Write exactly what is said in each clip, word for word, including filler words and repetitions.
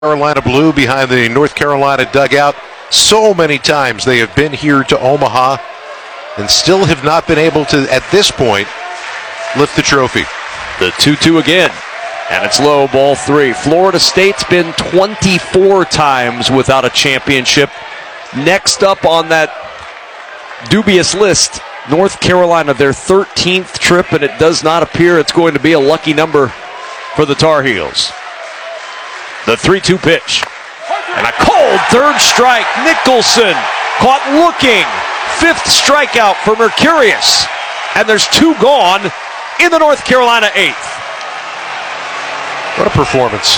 Carolina blue behind the North Carolina dugout. So many times they have been here to Omaha and still have not been able to, at this point, lift the trophy. The two two again, and it's low, ball three. Florida State's been twenty-four times without a championship. Next up on that dubious list, North Carolina, their thirteenth trip, and it does not appear it's going to be a lucky number for the Tar Heels. The three two pitch. And a cold third strike. Nicholson caught looking. Fifth strikeout for Mercurius. And there's two gone in the North Carolina eighth. What a performance.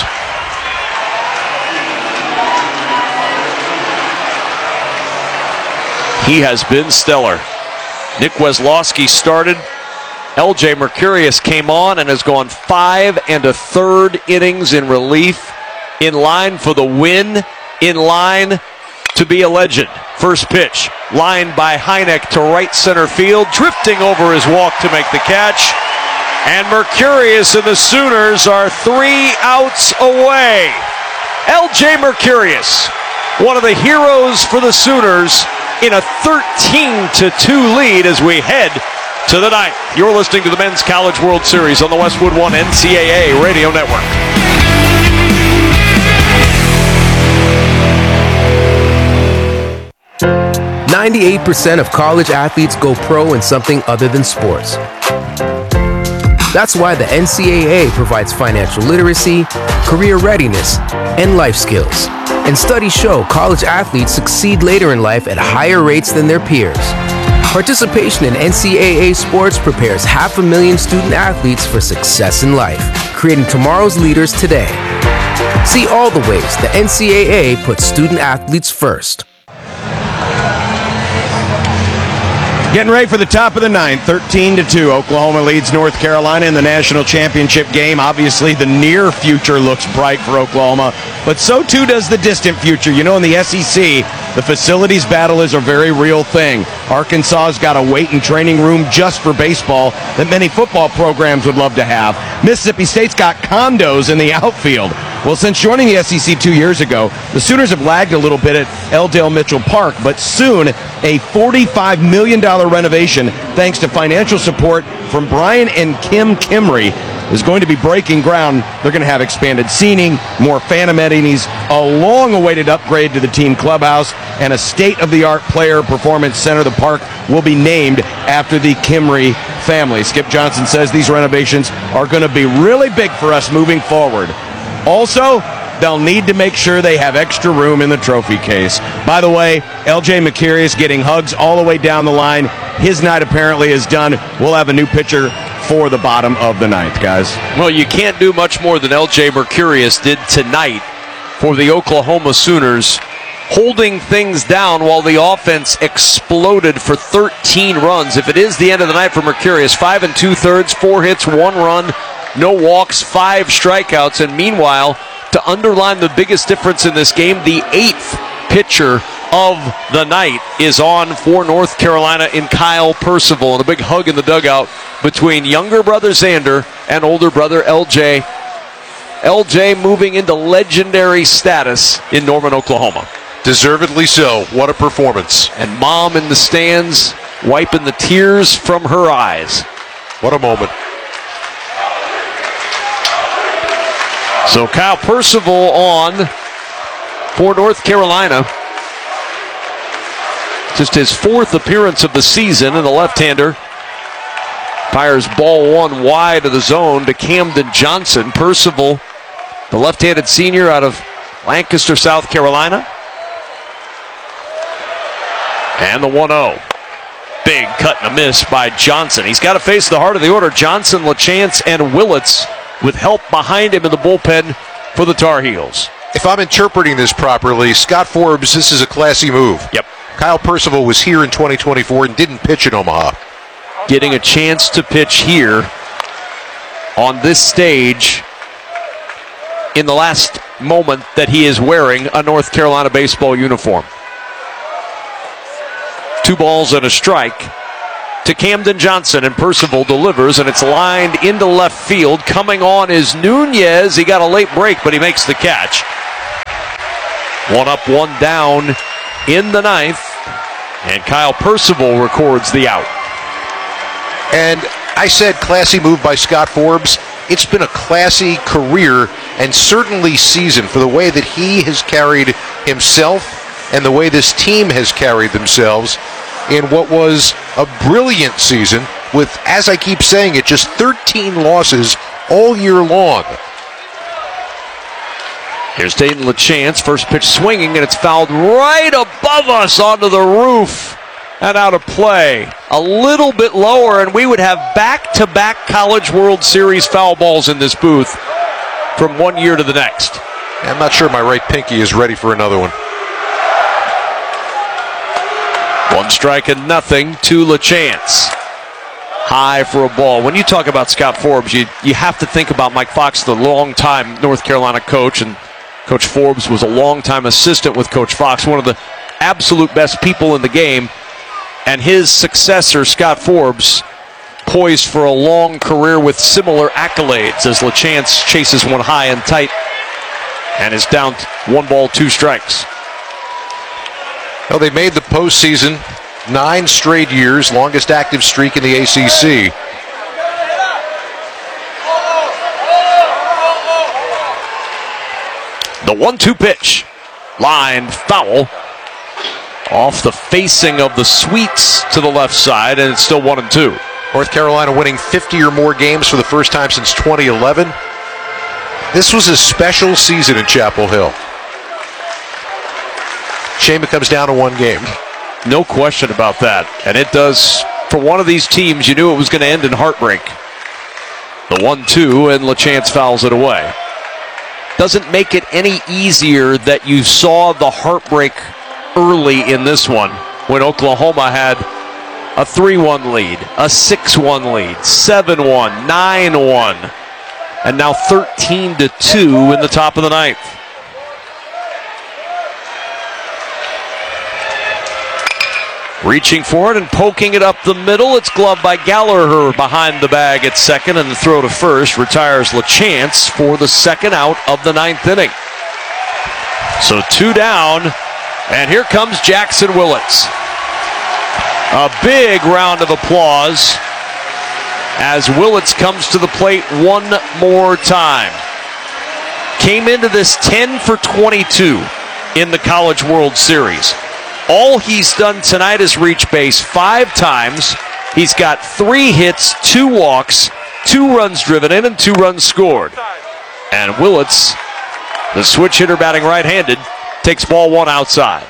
He has been stellar. Nick Weslowski started. L J Mercurius came on and has gone five and a third innings in relief. In line for the win, in line to be a legend. First pitch, lined by Hynek to right center field, drifting over his walk to make the catch. And Mercurius and the Sooners are three outs away. L J Mercurius, one of the heroes for the Sooners, in a thirteen to two lead as we head to the ninth. You're listening to the Men's College World Series on the Westwood One N C double A Radio Network. ninety-eight percent of college athletes go pro in something other than sports. That's why the N C double A provides financial literacy, career readiness, and life skills. And studies show college athletes succeed later in life at higher rates than their peers. Participation in N C double A sports prepares half a million student athletes for success in life, creating tomorrow's leaders today. See all the ways the N C double A puts student athletes first. Getting ready for the top of the ninth, thirteen to two. Oklahoma leads North Carolina in the national championship game. Obviously, the near future looks bright for Oklahoma, but so too does the distant future. You know, in the S E C, the facilities battle is a very real thing. Arkansas's got a weight and training room just for baseball that many football programs would love to have. Mississippi State's got condos in the outfield. Well, since joining the S E C two years ago, the Sooners have lagged a little bit at L. Dale Mitchell Park, but soon a forty-five million dollars renovation, thanks to financial support from Brian and Kim Kimry, is going to be breaking ground. They're going to have expanded seating, more fan amenities, a long-awaited upgrade to the team clubhouse, and a state-of-the-art player performance center. The park will be named after the Kimry family. Skip Johnson says these renovations are going to be really big for us moving forward. Also, they'll need to make sure they have extra room in the trophy case. By the way, L J Mercurius getting hugs all the way down the line. His night apparently is done. We'll have a new pitcher for the bottom of the ninth, guys. Well, you can't do much more than L J Mercurius did tonight for the Oklahoma Sooners, holding things down while the offense exploded for thirteen runs. If it is the end of the night for Mercurius, five and two-thirds, four hits, one run, no walks, five strikeouts, and meanwhile, to underline the biggest difference in this game, the eighth pitcher of the night is on for North Carolina in Kyle Percival, and a big hug in the dugout between younger brother Xander and older brother L J. L J moving into legendary status in Norman, Oklahoma. Deservedly so. What a performance. And mom in the stands wiping the tears from her eyes. What a moment. So Kyle Percival on for North Carolina. Just his fourth appearance of the season, and the left-hander fires ball one wide of the zone to Camden Johnson. Percival, the left-handed senior out of Lancaster, South Carolina. And the one oh. Big cut and a miss by Johnson. He's got to face the heart of the order. Johnson, LaChance, and Willits with help behind him in the bullpen for the Tar Heels. If I'm interpreting this properly, Scott Forbes, this is a classy move. Yep. Kyle Percival was here in twenty twenty-four and didn't pitch in Omaha. Getting a chance to pitch here on this stage in the last moment that he is wearing a North Carolina baseball uniform. Two balls and a strike to Camden Johnson, and Percival delivers, and it's lined into left field. Coming on is Nunez. He got a late break, but he makes the catch. One up, one down in the ninth. And Kyle Percival records the out. And I said classy move by Scott Forbes. It's been a classy career and certainly season for the way that he has carried himself and the way this team has carried themselves in what was a brilliant season with, as I keep saying it, just thirteen losses all year long. Here's Dayton LaChance, first pitch swinging, and it's fouled right above us onto the roof and out of play. A little bit lower, and we would have back-to-back College World Series foul balls in this booth from one year to the next. I'm not sure my right pinky is ready for another one. One strike and nothing to LaChance. High for a ball. When you talk about Scott Forbes, you, you have to think about Mike Fox, the long-time North Carolina coach, and Coach Forbes was a long-time assistant with Coach Fox, one of the absolute best people in the game. And his successor, Scott Forbes, poised for a long career with similar accolades as LaChance chases one high and tight and is down one ball, two strikes. Well, they made the postseason nine straight years, longest active streak in the A C C. The one two pitch. Line foul. Off the facing of the Sweets to the left side, and it's still one and two. North Carolina winning fifty or more games for the first time since twenty eleven. This was a special season in Chapel Hill. Shame it comes down to one game. No question about that. And it does, for one of these teams, you knew it was going to end in heartbreak. The one two, and LaChance fouls it away. Doesn't make it any easier that you saw the heartbreak early in this one when Oklahoma had a three one lead, a six one lead, seven one, nine one, and now thirteen to two in the top of the ninth. Reaching for it and poking it up the middle. It's gloved by Gallagher behind the bag at second, and the throw to first retires LaChance for the second out of the ninth inning. So two down, and here comes Jackson Willits. A big round of applause as Willits comes to the plate one more time. Came into this ten for twenty-two in the College World Series. All he's done tonight is reach base five times. He's got three hits, two walks, two runs driven in, and two runs scored. And Willits, the switch hitter batting right-handed, takes ball one outside.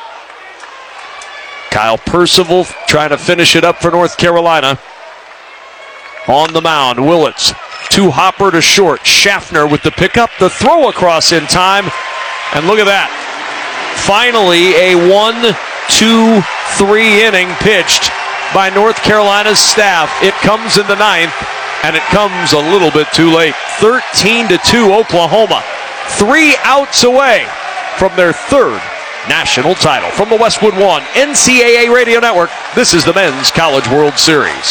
Kyle Percival trying to finish it up for North Carolina. On the mound, Willits, two hopper to short. Schaffner with the pickup, the throw across in time, and look at that. Finally, a one, two, three inning pitched by North Carolina's staff. It comes in the ninth, and it comes a little bit too late. thirteen to two, Oklahoma. Three outs away from their third national title. From the Westwood One N C A A Radio Network, this is the Men's College World Series.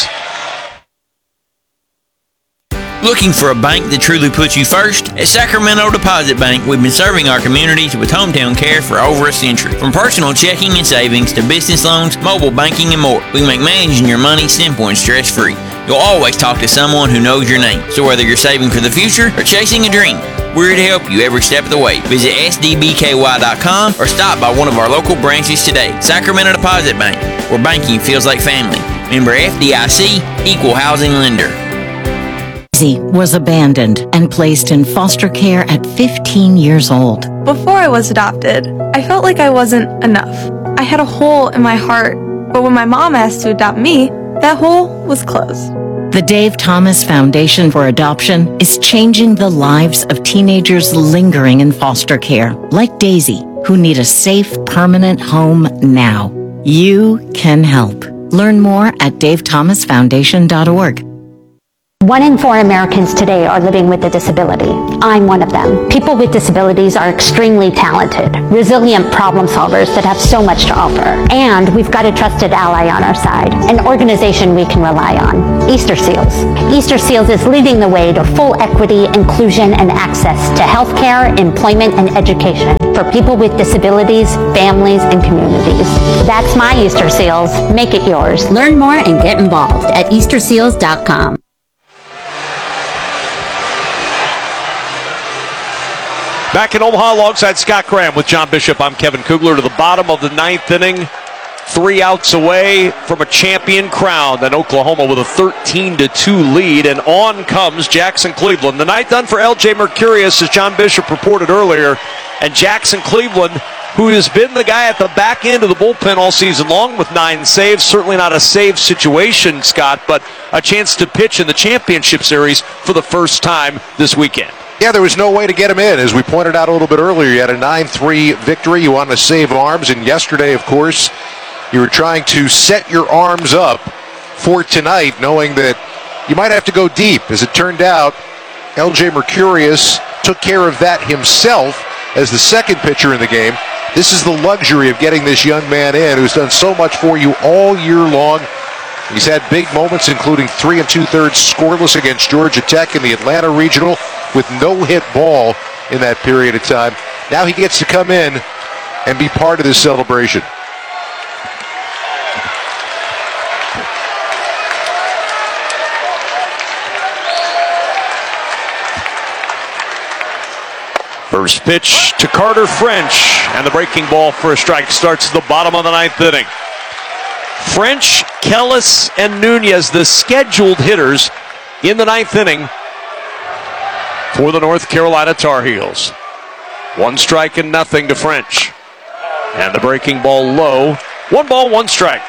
Looking for a bank that truly puts you first? At Sacramento Deposit Bank, we've been serving our communities with hometown care for over a century. From personal checking and savings to business loans, mobile banking, and more, we make managing your money simple and stress-free. You'll always talk to someone who knows your name. So whether you're saving for the future or chasing a dream, we're here to help you every step of the way. Visit S D B K Y dot com or stop by one of our local branches today. Sacramento Deposit Bank, where banking feels like family. Member F D I C, Equal Housing Lender. Was abandoned and placed in foster care at fifteen years old. Before I was adopted, I felt like I wasn't enough. I had a hole in my heart, but when my mom asked to adopt me, that hole was closed. The Dave Thomas Foundation for Adoption is changing the lives of teenagers lingering in foster care, like Daisy, who need a safe, permanent home now. You can help. Learn more at dave thomas foundation dot org. One in four Americans today are living with a disability. I'm one of them. People with disabilities are extremely talented, resilient problem solvers that have so much to offer. And we've got a trusted ally on our side, an organization we can rely on, Easter Seals. Easter Seals is leading the way to full equity, inclusion, and access to healthcare, employment, and education for people with disabilities, families, and communities. That's my Easter Seals. Make it yours. Learn more and get involved at easter seals dot com. Back in Omaha alongside Scott Graham with John Bishop. I'm Kevin Kugler to the bottom of the ninth inning. Three outs away from a champion crown. Then Oklahoma with a thirteen to two lead. And on comes Jackson Cleveland. The night done for L J Mercurius, as John Bishop reported earlier. And Jackson Cleveland, who has been the guy at the back end of the bullpen all season long with nine saves. Certainly not a save situation, Scott, but a chance to pitch in the championship series for the first time this weekend. Yeah, there was no way to get him in. As we pointed out a little bit earlier, you had a nine three victory. You wanted to save arms. And yesterday, of course, you were trying to set your arms up for tonight, knowing that you might have to go deep. As it turned out, L J Mercurius took care of that himself as the second pitcher in the game. This is the luxury of getting this young man in who's done so much for you all year long. He's had big moments, including three and two-thirds scoreless against Georgia Tech in the Atlanta Regional with no hit ball in that period of time. Now he gets to come in and be part of this celebration. First pitch to Carter French, and the breaking ball for a strike starts at the bottom of the ninth inning. French, Kellis, and Nunez, the scheduled hitters in the ninth inning for the North Carolina Tar Heels. One strike and nothing to French. And the breaking ball low. One ball, one strike.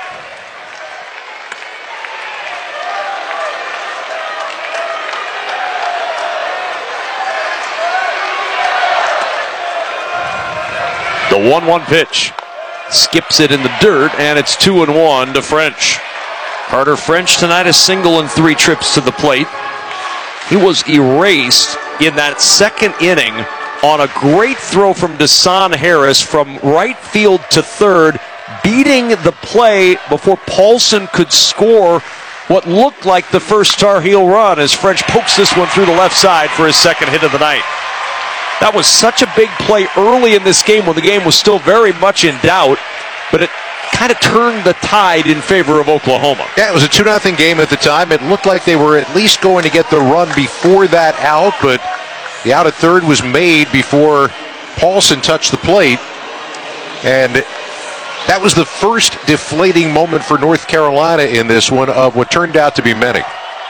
The one one pitch. Skips it in the dirt, and it's two and one to French. Carter French tonight a single and three trips to the plate. He was erased in that second inning on a great throw from Desan Harris from right field to third, beating the play before Paulson could score what looked like the first Tar Heel run as French pokes this one through the left side for his second hit of the night. That was such a big play early in this game when the game was still very much in doubt, but it kind of turned the tide in favor of Oklahoma. Yeah, it was a two nothing game at the time. It looked like they were at least going to get the run before that out, but the out at third was made before Paulson touched the plate. And that was the first deflating moment for North Carolina in this one of what turned out to be many.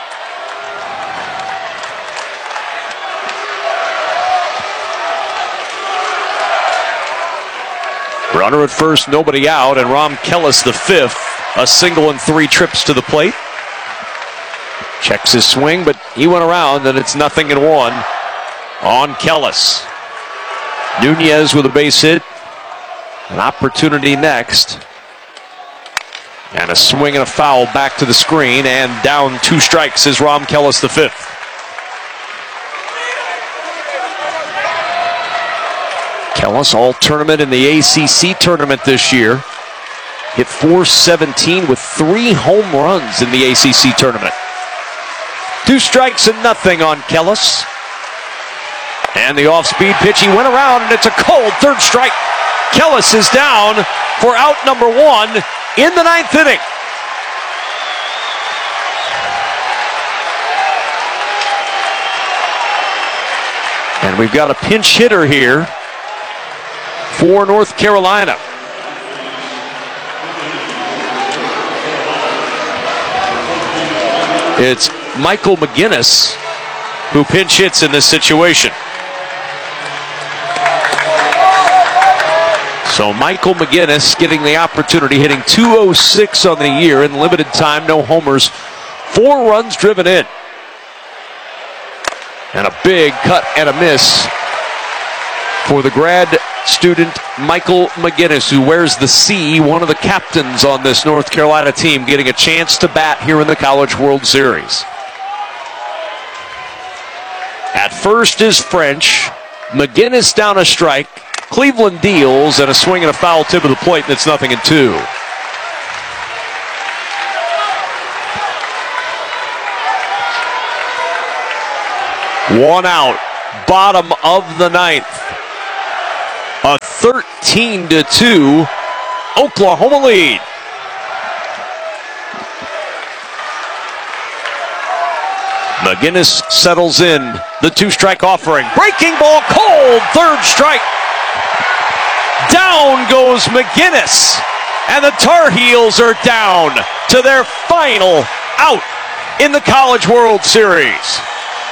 Runner at first, nobody out, and Rom Kellis the fifth, a single and three trips to the plate. Checks his swing, but he went around, and it's nothing and one on Kellis. Nunez with a base hit. An opportunity next. And a swing and a foul back to the screen, and down two strikes is Rom Kellis the fifth. Kellis all tournament in the A C C tournament this year. Hit four seventeen with three home runs in the A C C tournament. Two strikes and nothing on Kellis. And the off-speed pitch, he went around, and it's a cold third strike. Kellis is down for out number one in the ninth inning. And we've got a pinch hitter here for North Carolina. It's Michael McGinnis who pinch hits in this situation. So Michael McGinnis getting the opportunity, hitting two oh six on the year in limited time, no homers, four runs driven in. And a big cut and a miss for the grad student Michael McGinnis, who wears the C, one of the captains on this North Carolina team, getting a chance to bat here in the College World Series. first is French. McGinnis down a strike. Cleveland deals, and a swing and a foul tip of the plate, and it's nothing in two. One out, bottom of the ninth. A thirteen to two Oklahoma lead. McGinnis settles in. The two-strike offering. Breaking ball, cold, third strike. Down goes McGinnis. And the Tar Heels are down to their final out in the College World Series.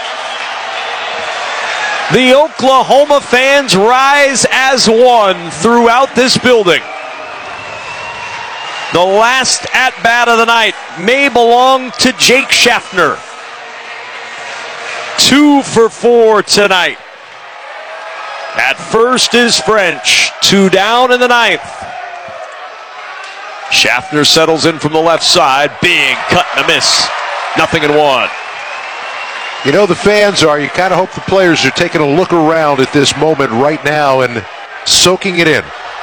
The Oklahoma fans rise as one throughout this building. The last at-bat of the night may belong to Jake Schaffner. Two for four tonight. At first is French. Two down in the ninth. Schaffner settles in from the left side. Big cut and a miss. Nothing in one. You know, the fans are, you kind of hope the players are taking a look around at this moment right now and soaking it in.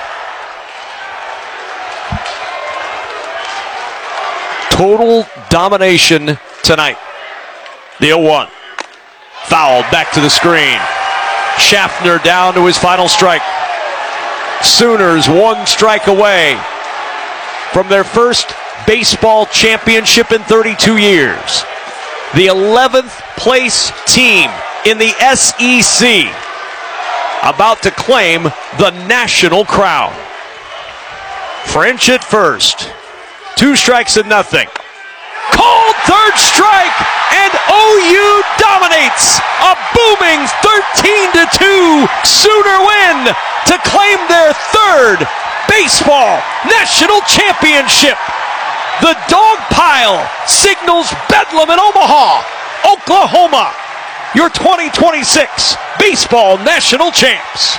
Total domination tonight. The oh one. Fouled back to the screen. Schaffner down to his final strike. Sooners one strike away from their first baseball championship in thirty-two years. The eleventh place team in the S E C about to claim the national crown. French at first. Two strikes and nothing. Called third strike, and O U dominates. A booming thirteen to two Sooner win to claim their third baseball national championship. The dog pile signals Bedlam in Omaha, Oklahoma, your twenty twenty-six baseball national champs.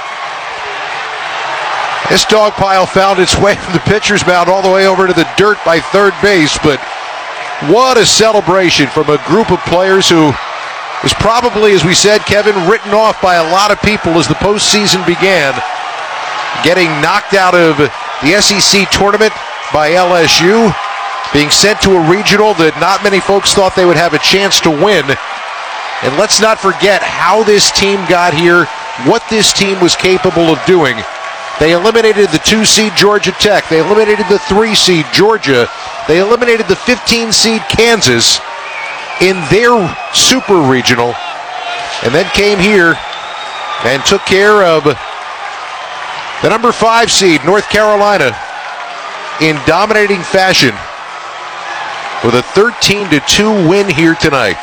This dog pile found its way from the pitcher's mound all the way over to the dirt by third base, but what a celebration from a group of players who was probably, as we said, Kevin, written off by a lot of people as the postseason began, getting knocked out of the S E C tournament by L S U, being sent to a regional that not many folks thought they would have a chance to win. And let's not forget how this team got here, what this team was capable of doing. They eliminated the two seed Georgia Tech. They eliminated the three seed Georgia. They eliminated the fifteen seed Kansas in their super regional, and then came here and took care of the number five seed North Carolina in dominating fashion with a thirteen to two win here tonight.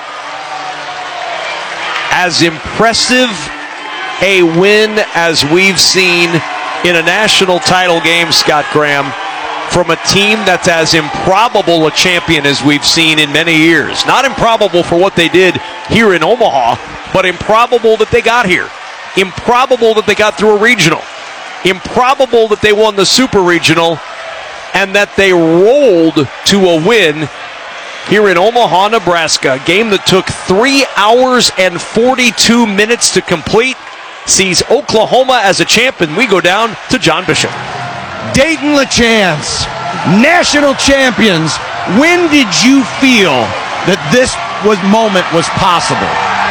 As impressive a win as we've seen in a national title game, Scott Graham, from a team that's as improbable a champion as we've seen in many years. Not improbable for what they did here in Omaha, but improbable that they got here. Improbable that they got through a regional. Improbable that they won the super regional, and that they rolled to a win here in Omaha, Nebraska. A game that took three hours and forty-two minutes to complete sees Oklahoma as a champ, and we go down to John Bishop. Dayton LeChance, national champions. When did you feel that this was moment was possible?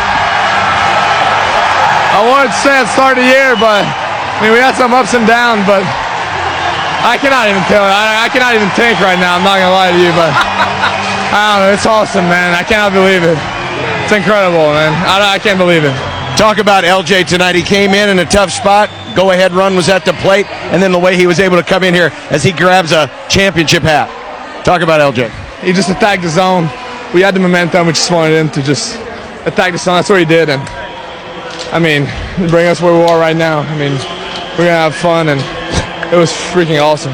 I wanted to say at the start of the year, but I mean, we had some ups and downs, but I cannot even tell you. I, I cannot even think right now. I'm not going to lie to you, but I don't know. It's awesome, man. I cannot believe it. It's incredible, man. I, I can't believe it. Talk about L J tonight. He came in in a tough spot. Go-ahead run was at the plate, and then the way he was able to come in here as he grabs a championship hat. Talk about L J. He just attacked the zone. We had the momentum. We just wanted him to just attack the zone. That's what he did, and I mean, bring us where we are right now. I mean, we're gonna have fun, and it was freaking awesome.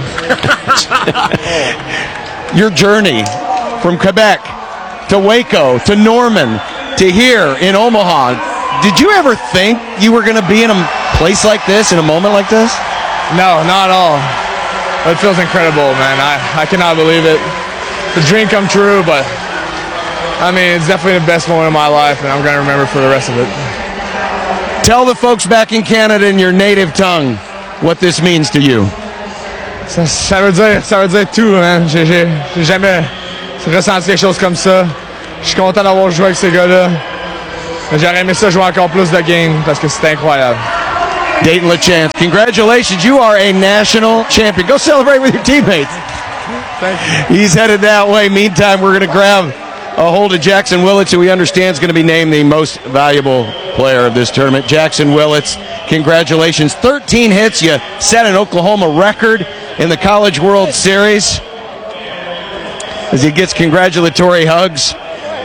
Your journey from Quebec to Waco to Norman to here in Omaha. Did you ever think you were going to be in a place like this, in a moment like this? No, not at all. It feels incredible, man. I, I cannot believe it. The dream come true, but I mean, it's definitely the best moment of my life, and I'm going to remember for the rest of it. Tell the folks back in Canada in your native tongue what this means to you. Ça, ça veut dire, ça veut dire tout, man. J'ai, j'ai, j'ai jamais ressenti quelque chose comme ça. Je suis content d'avoir joué avec ces gars-là. J'aurais aimé ça jouer encore plus de games parce que c'était incroyable. Dayton LaChance, congratulations. You are a national champion. Go celebrate with your teammates. Thank you. He's headed that way. Meantime, we're going to grab a hold of Jackson Willits, who we understand is going to be named the most valuable player of this tournament. Jackson Willits, congratulations. thirteen hits. You set an Oklahoma record in the College World Series as he gets congratulatory hugs.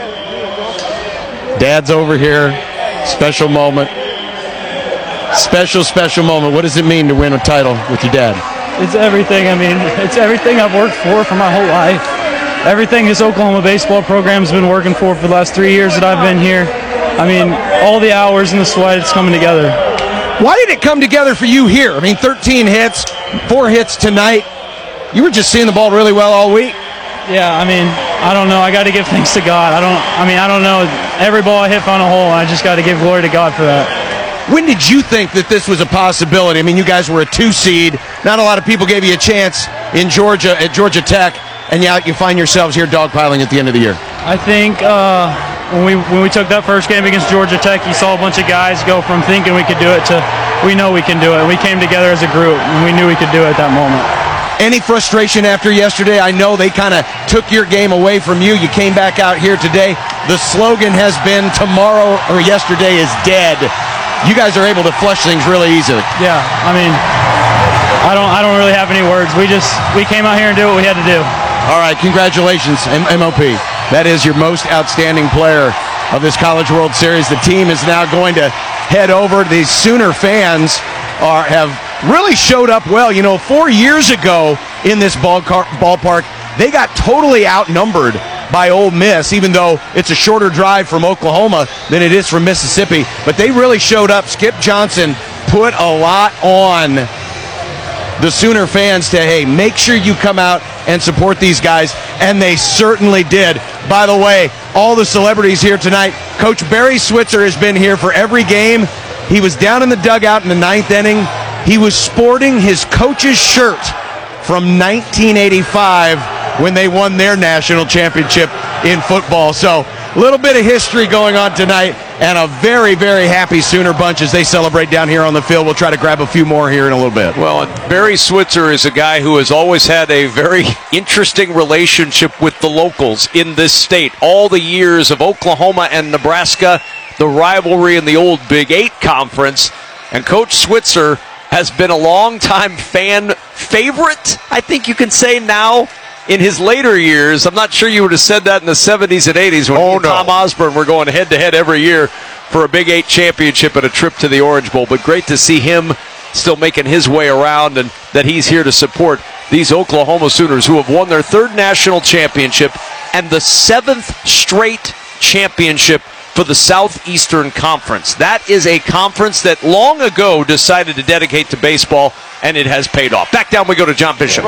Dad's over here. Special moment. Special, special moment. What does it mean to win a title with your dad? It's everything. I mean, it's everything I've worked for for my whole life. Everything this Oklahoma baseball program's been working for for the last three years that I've been here. I mean, all the hours and the sweat, it's coming together. Why did it come together for you here? I mean, thirteen hits, four hits tonight. You were just seeing the ball really well all week. Yeah, I mean, I don't know. I got to give thanks to God. I don't. I mean, I don't know. Every ball I hit found a hole, and I just got to give glory to God for that. When did you think that this was a possibility? I mean, you guys were a two seed. Not a lot of people gave you a chance in Georgia at Georgia Tech, and yet you find yourselves here dogpiling at the end of the year. I think uh, when we when we took that first game against Georgia Tech, you saw a bunch of guys go from thinking we could do it to we know we can do it. And we came together as a group, and we knew we could do it at that moment. Any frustration after yesterday? I know they kind of took your game away from you. You came back out here today. The slogan has been tomorrow or yesterday is dead. You guys are able to flush things really easily. Yeah, I mean, I don't I don't really have any words. We just we came out here and did what we had to do. All right, congratulations, M O P. That is your most outstanding player of this College World Series. The team is now going to head over. These Sooner fans are have really showed up well. You know, four years ago in this ballcar- ballpark, they got totally outnumbered by Ole Miss, even though it's a shorter drive from Oklahoma than it is from Mississippi. But they really showed up. Skip Johnson put a lot on the Sooner fans to, hey, make sure you come out and support these guys, and they certainly did. By the way, all the celebrities here tonight, Coach Barry Switzer has been here for every game. He was down in the dugout in the ninth inning. He was sporting his coach's shirt from nineteen eighty-five when they won their national championship in football. So a little bit of history going on tonight, and a very, very happy Sooner bunch as they celebrate down here on the field. We'll try to grab a few more here in a little bit. Well, and Barry Switzer is a guy who has always had a very interesting relationship with the locals in this state. All the years of Oklahoma and Nebraska, the rivalry in the old Big Eight Conference, and Coach Switzer has been a longtime fan favorite, I think you can say now, in his later years. I'm not sure you would have said that in the seventies and eighties when oh, he and no. Tom Osborne were going head-to-head every year for a Big Eight championship and a trip to the Orange Bowl. But great to see him still making his way around and that he's here to support these Oklahoma Sooners who have won their third national championship and the seventh straight championship for the Southeastern Conference. That is a conference that long ago decided to dedicate to baseball, and it has paid off. Back down we go to John Bishop.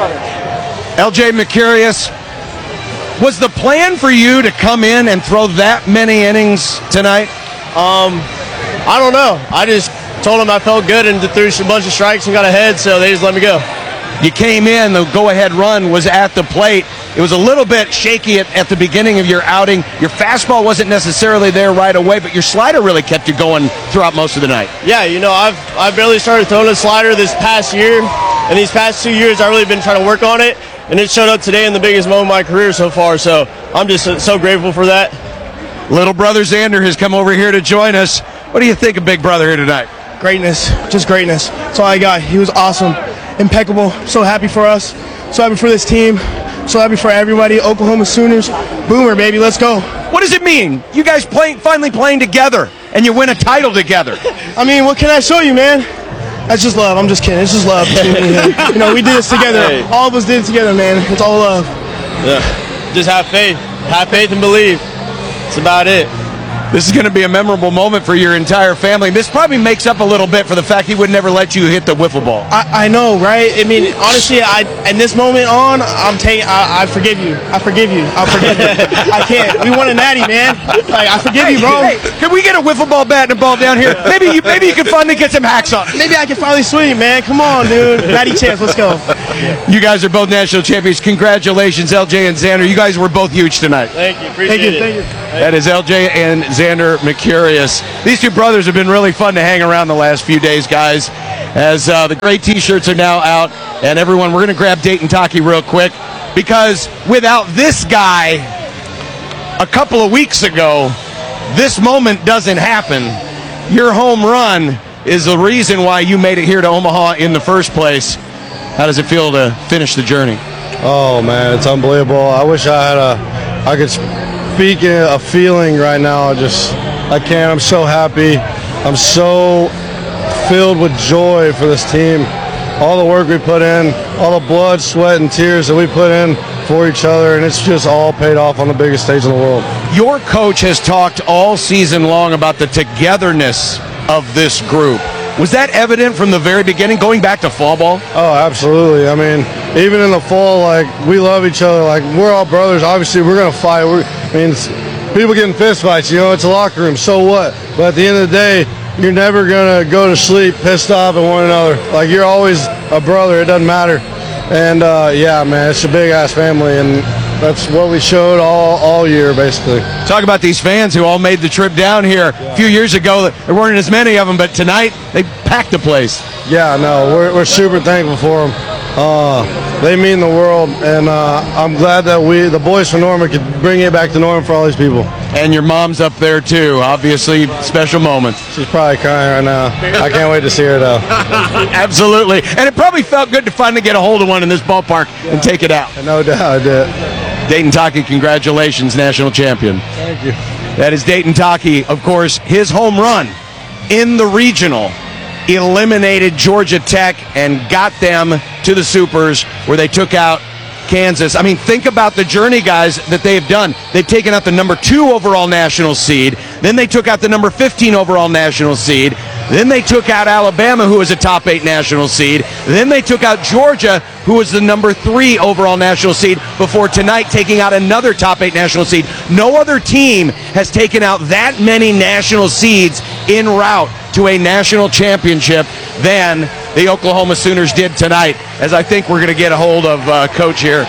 L J Mercurius, was the plan for you to come in and throw that many innings tonight? Um, I don't know. I just told them I felt good and threw a bunch of strikes and got ahead, so they just let me go. You came in, the go-ahead run was at the plate. It was a little bit shaky at, at the beginning of your outing. Your fastball wasn't necessarily there right away, but your slider really kept you going throughout most of the night. Yeah, you know, I've I've barely started throwing a slider this past year, and these past two years I've really been trying to work on it, and it showed up today in the biggest moment of my career so far, so I'm just so, so grateful for that. Little brother Xander has come over here to join us. What do you think of big brother here tonight? Greatness, just greatness. That's all I got. He was awesome, impeccable, so happy for us, so happy for this team, so happy for everybody. Oklahoma Sooners, Boomer, baby, let's go. What does it mean? You guys playing, finally playing together, and you win a title together. I mean, what can I show you, man? That's just love. I'm just kidding. It's just love. You know, we did this together. Hey. All of us did it together, man. It's all love. Yeah, just have faith. Have faith and believe. That's about it. This is going to be a memorable moment for your entire family. This probably makes up a little bit for the fact he would never let you hit the wiffle ball. I, I know, right? I mean, honestly, I in this moment on, I'm taking. I, I forgive you. I forgive you. I forgive you. I can't. We won a natty, man. Like, I forgive hey, you, bro. Hey, can we get a wiffle ball bat and a ball down here? Maybe you, maybe you can finally get some hacks on. Maybe I can finally swing, man. Come on, dude. Natty champs, let's go. You guys are both national champions. Congratulations, L J and Xander. You guys were both huge tonight. Thank you. Appreciate Thank you. it. Thank you. That is L J and Xander Mercurius. These two brothers have been really fun to hang around the last few days, guys. As uh, the great T-shirts are now out, and everyone, we're going to grab Dayton Taki real quick, because without this guy, a couple of weeks ago, this moment doesn't happen. Your home run is the reason why you made it here to Omaha in the first place. How does it feel to finish the journey? Oh man, it's unbelievable. I wish I had a, I could speak a feeling right now. Just, I can't. I'm so happy. I'm so filled with joy for this team. All the work we put in, all the blood, sweat, and tears that we put in for each other, and it's just all paid off on the biggest stage in the world. Your coach has talked all season long about the togetherness of this group. Was that evident from the very beginning, going back to fall ball? Oh, absolutely. I mean, even in the fall, like, we love each other. Like, we're all brothers. Obviously, we're going to fight. We're, I mean, it's, people getting fist fights, you know, it's a locker room. So what? But at the end of the day, you're never going to go to sleep pissed off at one another. Like, you're always a brother. It doesn't matter. And, uh, yeah, man, it's a big-ass family, and that's what we showed all, all year, basically. Talk about these fans who all made the trip down here. Yeah. A few years ago, there weren't as many of them, but tonight, they packed the place. Yeah, no, we're, we're super thankful for them. Uh, they mean the world, and uh, I'm glad that we, the boys from Norman, could bring it back to Norman for all these people. And your mom's up there, too. Obviously, special moment. She's probably crying right now. I can't wait to see her, though. Absolutely. And it probably felt good to finally get a hold of one in this ballpark yeah. and take it out. No doubt it did. Dayton Taki, congratulations, national champion. Thank you. That is Dayton Taki. Of course, his home run in the regional eliminated Georgia Tech and got them to the Supers, where they took out Kansas. I mean, think about the journey, guys, that they've done. They've taken out the number two overall national seed. Then they took out the number fifteen overall national seed. Then they took out Alabama, who was a top eight national seed. Then they took out Georgia, who was the number three overall national seed, before tonight taking out another top eight national seed. No other team has taken out that many national seeds en route to a national championship than the Oklahoma Sooners did tonight, as I think we're going to get a hold of uh, Coach here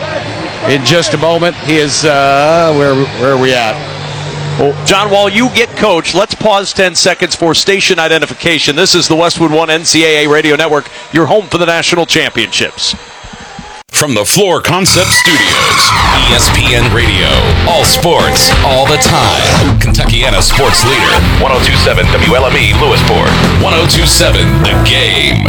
in just a moment. He is, uh, where, where are we at? Well, John, while you get Coach, let's pause ten seconds for station identification. This is the Westwood One N C double A Radio Network, your home for the national championships. From the Floor Concept Studios, E S P N Radio, all sports, all the time. Kentuckiana sports leader, one oh two point seven W L M E Lewisport, one oh two point seven The Game.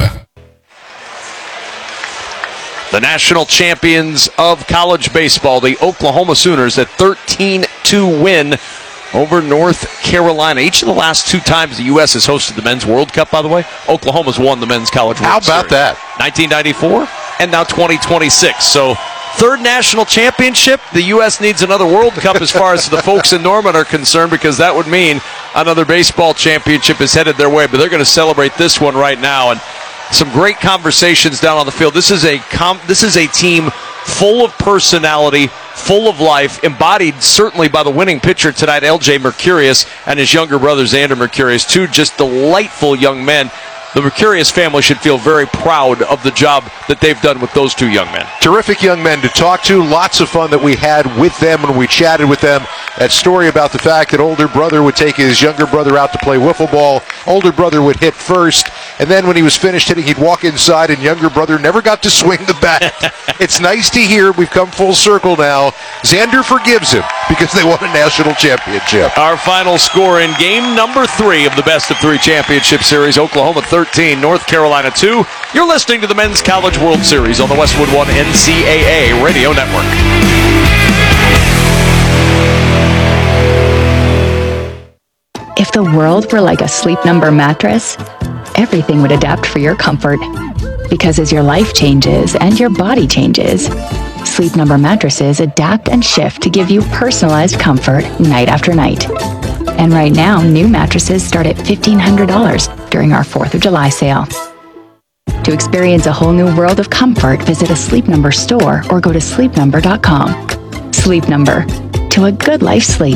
The national champions of college baseball, the Oklahoma Sooners, a thirteen two win over North Carolina. Each of the last two times the U S has hosted the Men's World Cup, by the way, Oklahoma's won the Men's College World How about Series. that? nineteen ninety-four and now twenty twenty-six. So third national championship. The U S needs another World Cup as far as the folks in Norman are concerned, because that would mean another baseball championship is headed their way. But they're going to celebrate this one right now. And some great conversations down on the field. This is a com- this is a team full of personality, full of life, embodied certainly by the winning pitcher tonight, L J Mercurius, and his younger brother, Xander Mercurius, two just delightful young men. The Mercurius family should feel very proud of the job that they've done with those two young men. Terrific young men to talk to. Lots of fun that we had with them when we chatted with them. That story about the fact that older brother would take his younger brother out to play wiffle ball. Older brother would hit first, and then when he was finished hitting, he'd walk inside, and younger brother never got to swing the bat. It's nice to hear. We've come full circle now. Xander forgives him because they won a national championship. Our final score in game number three of the best of three championship series, Oklahoma thirteen, North Carolina two. You're listening to the Men's College World Series on the Westwood One N C double A Radio Network. If the world were like a Sleep Number mattress, everything would adapt for your comfort. Because as your life changes and your body changes, Sleep Number mattresses adapt and shift to give you personalized comfort night after night. And right now, new mattresses start at fifteen hundred dollars during our fourth of July sale. To experience a whole new world of comfort, visit a Sleep Number store or go to sleep number dot com. Sleep Number. To a good life sleep.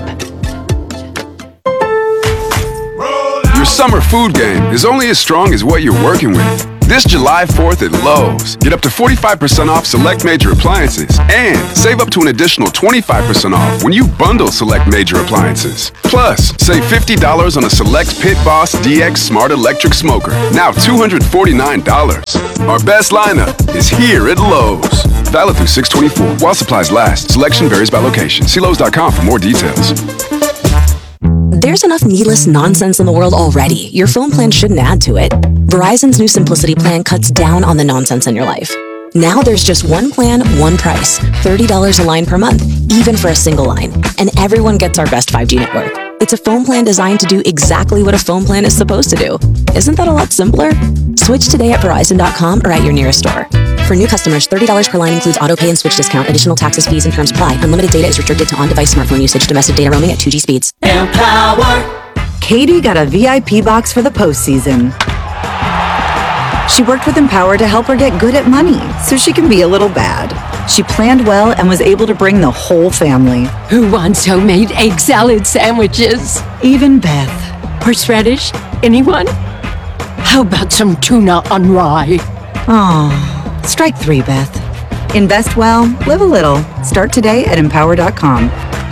Your summer food game is only as strong as what you're working with. This July fourth at Lowe's, get up to forty-five percent off select major appliances and save up to an additional twenty-five percent off when you bundle select major appliances. Plus, save fifty dollars on a select Pit Boss D X Smart Electric Smoker, now two hundred forty-nine dollars. Our best lineup is here at Lowe's. Valid through six twenty-four while supplies last. Selection varies by location. See Lowe's dot com for more details. There's enough needless nonsense in the world already. Your phone plan shouldn't add to it. Verizon's new Simplicity plan cuts down on the nonsense in your life. Now there's just one plan, one price. thirty dollars a line per month, even for a single line. And everyone gets our best five G network. It's a phone plan designed to do exactly what a phone plan is supposed to do. Isn't that a lot simpler? Switch today at Verizon dot com or at your nearest store. For new customers, thirty dollars per line includes auto pay and switch discount. Additional taxes, fees, and terms apply. Unlimited data is restricted to on-device smartphone usage. Domestic data roaming at two G speeds. Empower. Katie got a V I P box for the postseason. She worked with Empower to help her get good at money so she can be a little bad. She planned well and was able to bring the whole family. Who wants homemade egg salad sandwiches? Even Beth. Horseradish? Anyone? How about some tuna on rye? Aw, strike three, Beth. Invest well, live a little. Start today at empower dot com.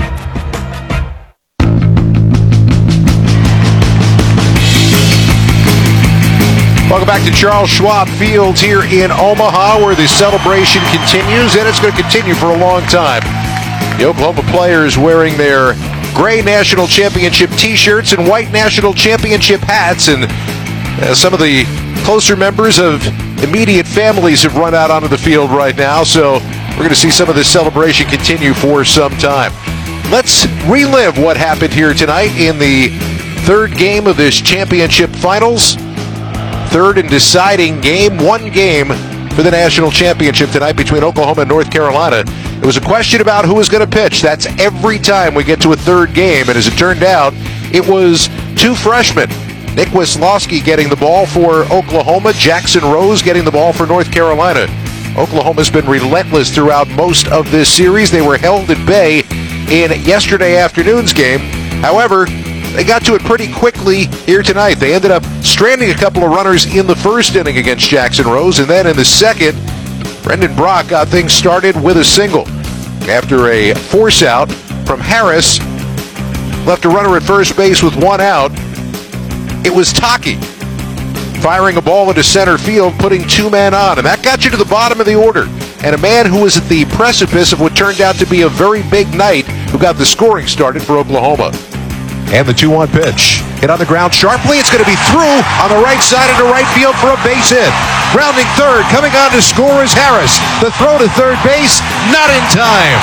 Welcome back to Charles Schwab Field here in Omaha, where the celebration continues, and it's going to continue for a long time. The Oklahoma players wearing their gray national championship T-shirts and white national championship hats, and uh, some of the closer members of immediate families have run out onto the field right now, so we're going to see some of this celebration continue for some time. Let's relive what happened here tonight in the third game of this championship finals. Third and deciding game, one game for the national championship tonight between Oklahoma and North Carolina. It was a question about who was going to pitch. That's every time we get to a third game. And as it turned out, it was two freshmen. Nick Weslowski getting the ball for Oklahoma, Jackson Rose getting the ball for North Carolina. Oklahoma's been relentless throughout most of this series. They were held at bay in yesterday afternoon's game. However, they got to it pretty quickly here tonight. They ended up stranding a couple of runners in the first inning against Jackson Rose, and then in the second, Brendan Brock got things started with a single. After a force out from Harris, left a runner at first base with one out. It was Taki firing a ball into center field, putting two men on, and that got you to the bottom of the order. And a man who was at the precipice of what turned out to be a very big night, who got the scoring started for Oklahoma. And the two one pitch. Hit on the ground sharply. It's going to be through on the right side into right field for a base hit. Rounding third, coming on to score is Harris. The throw to third base, not in time.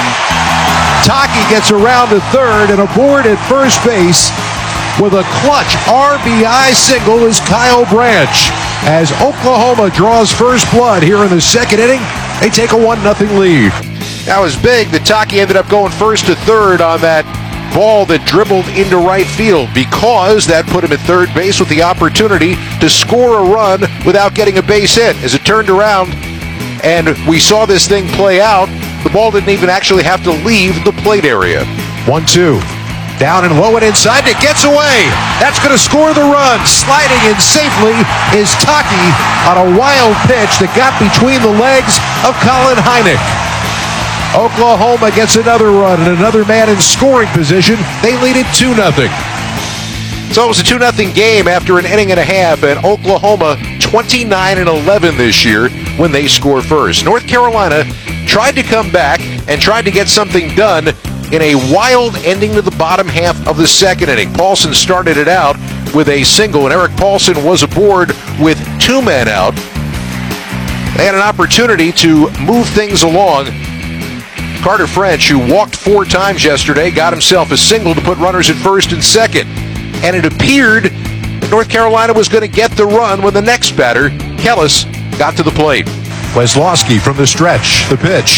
Taki gets around to third, and aboard at first base with a clutch R B I single is Kyle Branch. As Oklahoma draws first blood here in the second inning, they take a one nothing lead. That was big that Taki ended up going first to third on that ball that dribbled into right field, because that put him at third base with the opportunity to score a run without getting a base hit. As it turned around and we saw this thing play out, the ball didn't even actually have to leave the plate area. one two. Down and low and inside, it gets away. That's going to score the run. Sliding in safely is Taki on a wild pitch that got between the legs of Colin Hynek. Oklahoma gets another run and another man in scoring position. They lead it two nothing. So it was a two nothing game after an inning and a half, and Oklahoma twenty-nine and eleven this year when they score first. North Carolina tried to come back and tried to get something done in a wild ending to the bottom half of the second inning. Paulson started it out with a single, and Eric Paulson was aboard with two men out. They had an opportunity to move things along. Carter French, who walked four times yesterday, got himself a single to put runners at first and second. And it appeared that North Carolina was going to get the run when the next batter, Kellis, got to the plate. Weslowski from the stretch. The pitch.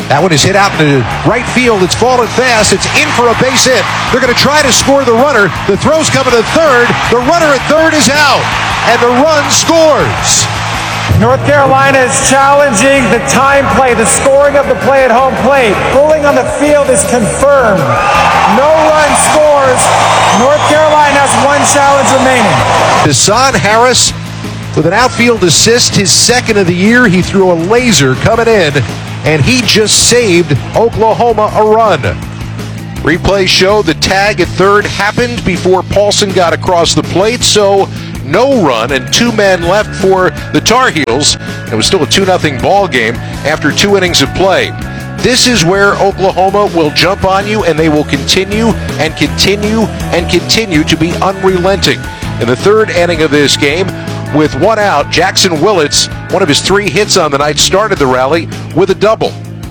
That one is hit out into right field. It's fallen fast. It's in for a base hit. They're going to try to score the runner. The throw's coming to third. The runner at third is out. And the run scores. North Carolina is challenging the time play, the scoring of the play at home plate. Ruling on the field is confirmed. No run scores. North Carolina has one challenge remaining. Deshaun Harris with an outfield assist, his second of the year. He threw a laser coming in, and he just saved Oklahoma a run. Replays show the tag at third happened before Paulson got across the plate, so no run and two men left for the Tar Heels. It was still a two nothing ball game after two innings of play. This is where Oklahoma will jump on you, and they will continue and continue and continue to be unrelenting. In the third inning of this game, with one out, Jackson Willits, one of his three hits on the night, started the rally with a double.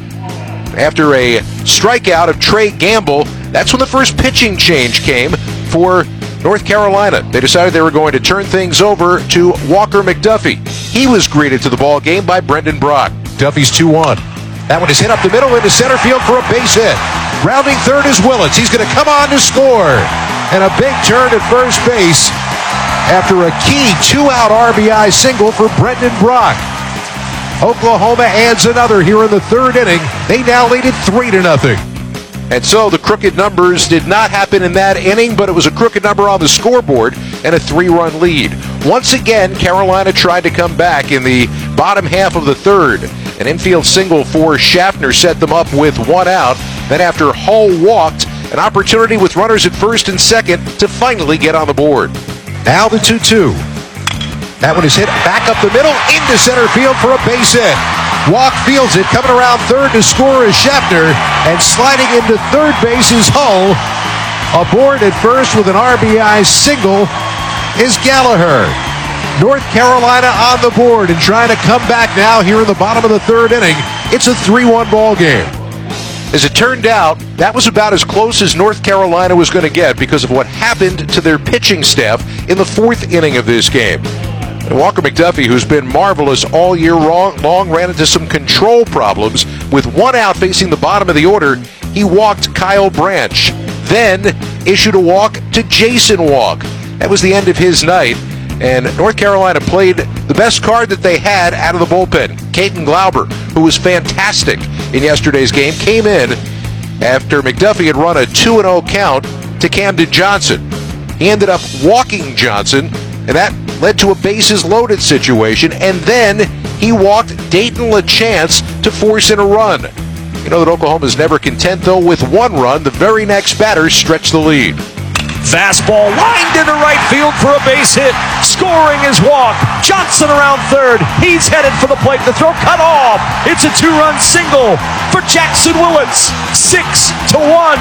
After a strikeout of Trey Gamble, that's when the first pitching change came for North Carolina. They decided they were going to turn things over to Walker McDuffie. He was greeted to the ball game by Brendan Brock. Duffy's two one. That one is hit up the middle into center field for a base hit. Rounding third is Willits. He's going to come on to score. And a big turn at first base after a key two-out R B I single for Brendan Brock. Oklahoma adds another here in the third inning. They now lead it three to nothing. And so the crooked numbers did not happen in that inning, but it was a crooked number on the scoreboard and a three-run lead. Once again, Carolina tried to come back in the bottom half of the third. An infield single for Schaffner set them up with one out. Then after Hull walked, an opportunity with runners at first and second to finally get on the board. Now the two two. That one is hit back up the middle into center field for a base hit. Walk fields it, coming around third to score is Schaffner, and sliding into third base is Hull. Aboard at first with an R B I single is Gallagher. North Carolina on the board and trying to come back now here in the bottom of the third inning. It's a three one ball game. As it turned out, that was about as close as North Carolina was going to get because of what happened to their pitching staff in the fourth inning of this game. And Walker McDuffie, who's been marvelous all year long, ran into some control problems. With one out facing the bottom of the order, he walked Kyle Branch, then issued a walk to Jason Walk. That was the end of his night, and North Carolina played the best card that they had out of the bullpen. Caden Glauber, who was fantastic in yesterday's game, came in after McDuffie had run a two and oh count to Camden Johnson. He ended up walking Johnson, and that led to a bases loaded situation, and then he walked Dayton LaChance to force in a run. You know that Oklahoma is never content, though, with one run. The very next batter stretched the lead. Fastball lined into right field for a base hit. Scoring is Walk. Johnson around third. He's headed for the plate. The throw cut off. It's a two-run single for Jackson Willits. Six to one.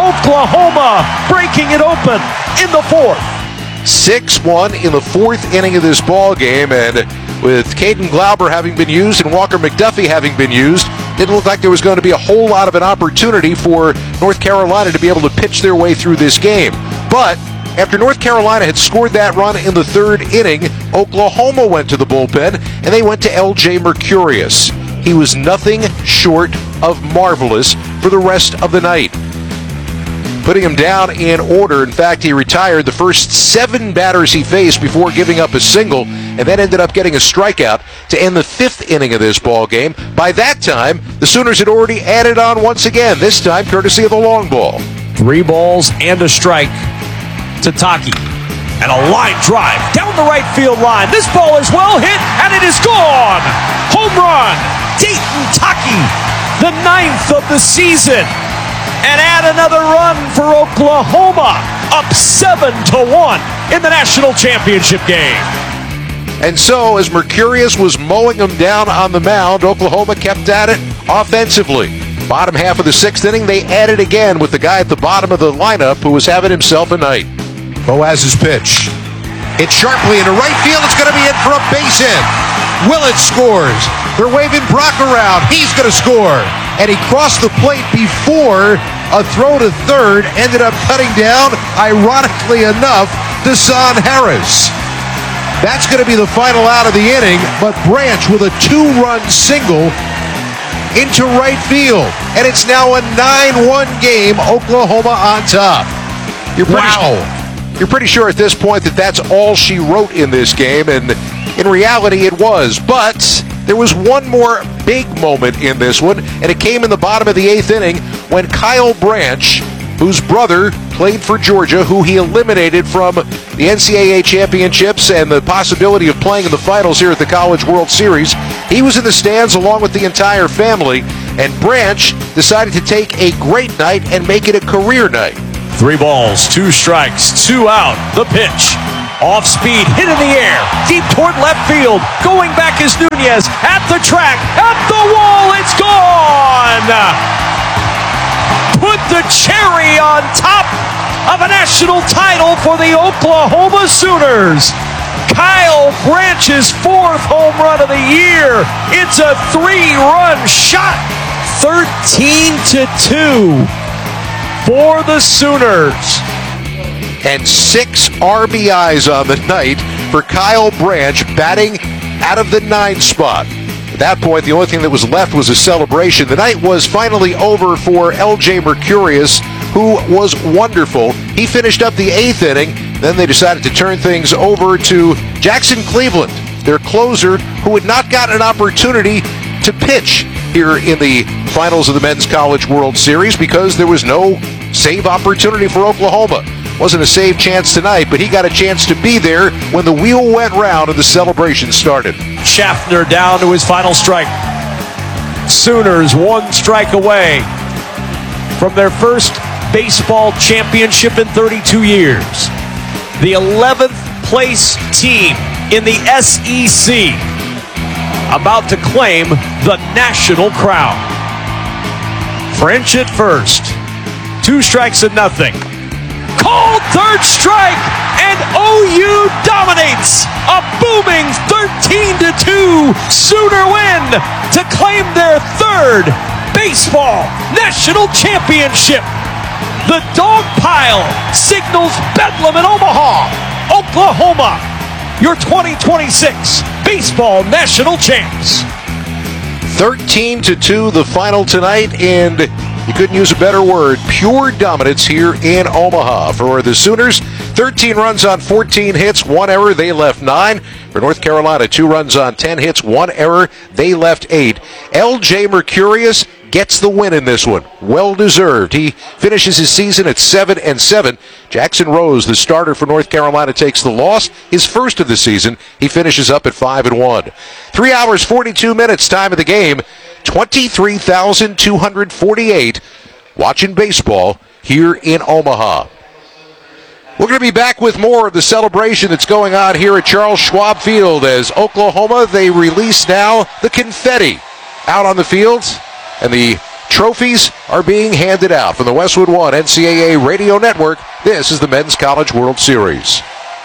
Oklahoma breaking it open in the fourth. six one in the fourth inning of this ball game, and with Caden Glauber having been used and Walker McDuffie having been used, didn't look like there was going to be a whole lot of an opportunity for North Carolina to be able to pitch their way through this game. But after North Carolina had scored that run in the third inning, Oklahoma went to the bullpen, and they went to L J Mercurius. He was nothing short of marvelous for the rest of the night. Putting him down in order. In fact, he retired the first seven batters he faced before giving up a single, and then ended up getting a strikeout to end the fifth inning of this ball game. By that time, the Sooners had already added on once again, this time courtesy of the long ball. Three balls and a strike to Taki. And a line drive down the right field line. This ball is well hit, and it is gone. Home run. Dayton Taki, the ninth of the season. And add another run for Oklahoma, up seven to one in the national championship game. And so, as Mercurius was mowing them down on the mound, Oklahoma kept at it offensively. Bottom half of the sixth inning, they added again with the guy at the bottom of the lineup who was having himself a night. Boaz's pitch. It's sharply into right field. It's going to be in for a base hit. Willits scores. They're waving Brock around. He's going to score. And he crossed the plate before a throw to third ended up cutting down, ironically enough, Deshaun Harris. That's going to be the final out of the inning, but Branch with a two-run single into right field. And it's now a nine one game, Oklahoma on top. You're pretty, wow. You're pretty sure at this point that that's all she wrote in this game, and in reality it was. But there was one more big moment in this one, and it came in the bottom of the eighth inning when Kyle Branch, whose brother played for Georgia, who he eliminated from the N C double A championships and the possibility of playing in the finals here at the College World Series, he was in the stands along with the entire family, and Branch decided to take a great night and make it a career night. Three balls, two strikes, two out. The pitch. Off speed, hit in the air, deep toward left field. Going back is Nunez at the track, at the wall, it's gone! Put the cherry on top of a national title for the Oklahoma Sooners. Kyle Branch's fourth home run of the year. It's a three-run shot. thirteen to two for the Sooners. And six R B Is on the night for Kyle Branch, batting out of the nine spot. At that point, the only thing that was left was a celebration. The night was finally over for L J Mercurius, who was wonderful. He finished up the eighth inning. Then they decided to turn things over to Jackson Cleveland, their closer, who had not gotten an opportunity to pitch here in the finals of the Men's College World Series because there was no save opportunity for Oklahoma. Wasn't a save chance tonight, but he got a chance to be there when the wheel went round and the celebration started. Schaffner down to his final strike. Sooners one strike away from their first baseball championship in thirty-two years. The eleventh place team in the S E C about to claim the national crown. French at first. Two strikes and nothing. Called third strike, and O U dominates. A booming thirteen to two Sooner win to claim their third baseball national championship. The dog pile signals Bedlam in Omaha, Oklahoma, your twenty twenty-six baseball national champs. thirteen to two the final tonight, and you couldn't use a better word. Pure dominance here in Omaha for the Sooners. thirteen runs on fourteen hits, one error. They left nine. For North Carolina, two runs on ten hits, one error. They left eight. L J Mercurius gets the win in this one. Well deserved. He finishes his season at seven and seven. Jackson Rose, the starter for North Carolina, takes the loss. His first of the season. He finishes up at five and one. Three hours, forty-two minutes, time of the game. twenty-three thousand two hundred forty-eight watching baseball here in Omaha. We're going to be back with more of the celebration that's going on here at Charles Schwab Field as Oklahoma, they release now the confetti out on the field, and the trophies are being handed out from the Westwood One N C double A Radio Network. This is the Men's College World Series.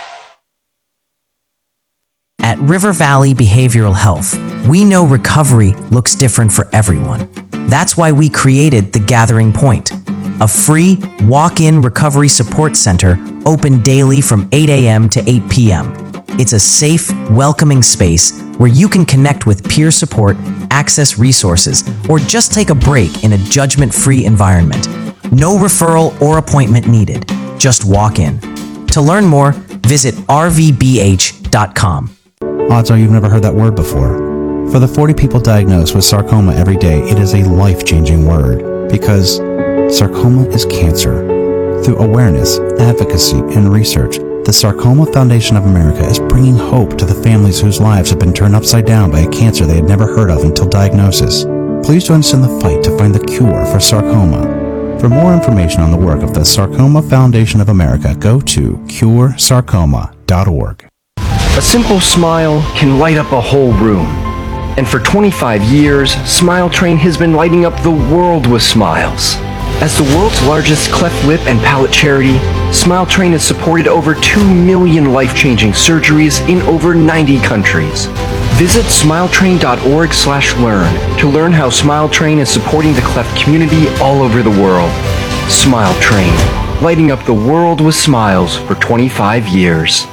At River Valley Behavioral Health, we know recovery looks different for everyone. That's why we created The Gathering Point, a free walk-in recovery support center open daily from eight a.m. to eight p.m. It's a safe, welcoming space where you can connect with peer support, access resources, or just take a break in a judgment-free environment. No referral or appointment needed. Just walk in. To learn more, visit r v b h dot com. Odds are you've never heard that word before. For the forty people diagnosed with sarcoma every day, it is a life-changing word because sarcoma is cancer. Through awareness, advocacy, and research, the Sarcoma Foundation of America is bringing hope to the families whose lives have been turned upside down by a cancer they had never heard of until diagnosis. Please join us in the fight to find the cure for sarcoma. For more information on the work of the Sarcoma Foundation of America, go to cure sarcoma dot org. A simple smile can light up a whole room. And for twenty-five years, Smile Train has been lighting up the world with smiles. As the world's largest cleft lip and palate charity, Smile Train has supported over two million life-changing surgeries in over ninety countries. Visit smile train dot org slash learn to learn how Smile Train is supporting the cleft community all over the world. Smile Train, lighting up the world with smiles for twenty-five years.